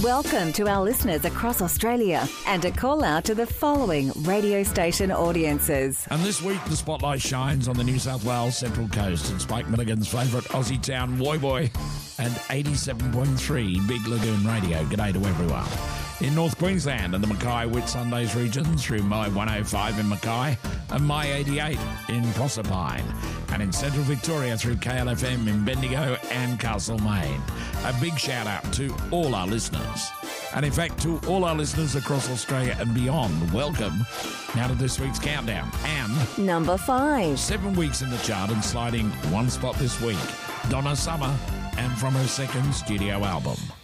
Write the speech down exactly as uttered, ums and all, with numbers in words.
Welcome to our listeners across Australia and a call out to the following radio station audiences. And this week, the spotlight shines on the New South Wales Central Coast and Spike Milligan's favourite Aussie town, Woy and eighty-seven point three Big Lagoon Radio. G'day to everyone. In North Queensland and the Mackay Whitsundays region through My one oh five in Mackay and My eighty-eight in Proserpine. And in Central Victoria through K L F M in Bendigo and Castlemaine. A big shout out to all our listeners. And in fact, to all our listeners across Australia and beyond, welcome now to this week's countdown. And number five. Seven weeks in the chart and sliding one spot this week. Donna Summer, and from her second studio album.